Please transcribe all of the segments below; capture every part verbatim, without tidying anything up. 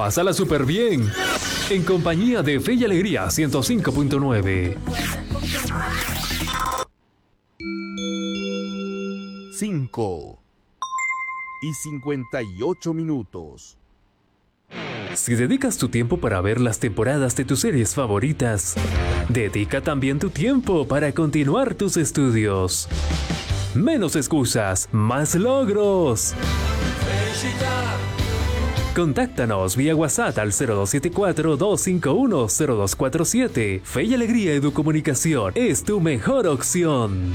Pásala súper bien. En compañía de Fe y Alegría ciento cinco punto nueve. cinco y cincuenta y ocho minutos. Si dedicas tu tiempo para ver las temporadas de tus series favoritas, dedica también tu tiempo para continuar tus estudios. Menos excusas, más logros. Contáctanos vía WhatsApp al cero dos siete cuatro, dos cinco uno, cero dos cuatro siete. Fe y Alegría Educomunicación es tu mejor opción.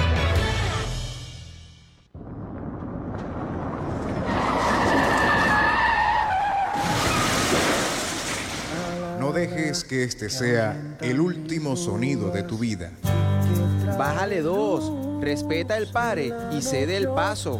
No dejes que este sea el último sonido de tu vida. Bájale dos, respeta el pare y cede el paso.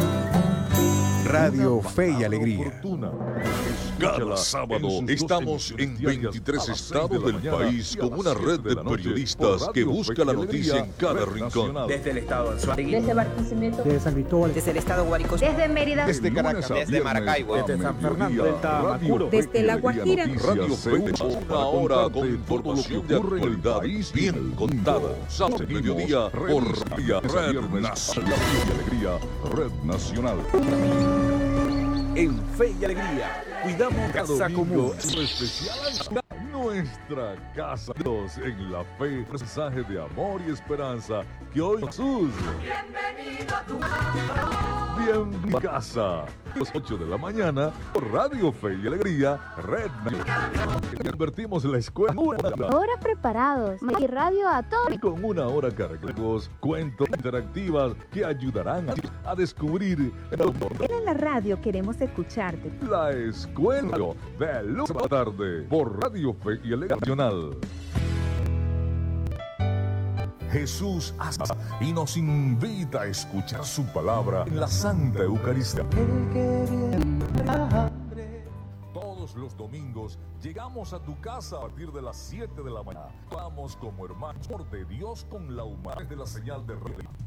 Radio Fe y Alegría. Cada sábado estamos en veintitrés estados del país con una red de periodistas que busca la noticia en cada rincón. Desde el estado de Anzoátegui, Desde Barquisimeto, Desde San Cristóbal, desde el estado de Guárico, desde Mérida, Desde Caracas, desde Maracaibo, desde San Fernando, desde Tamacuro, desde La Guajira. Radio Fe, una hora con información de actualidad bien contada. Sábado mediodía por vía Red Nacional. Red Nacional. En Fe y Alegría, cuidamos casa común. Especial nuestra casa Dios en la fe, mensaje de amor y esperanza que hoy Jesús. Bienvenido a tu casa. Bienvenido a casa. A las ocho de la mañana por Radio Fe y Alegría, Red Nacional. Convertimos la escuela en una Ahora preparados y radio a todos. con una hora cargados, cuentos interactivas que ayudarán a, a descubrir En la radio queremos escucharte. la escuela de luz a la tarde por Radio Fe y Alegría Nacional. Jesús hace y nos invita a escuchar su palabra en la Santa Eucaristía. Todos los domingos llegamos a tu casa a partir de las siete de la mañana. Vamos como hermanos de Dios con la humanidad de la señal de red.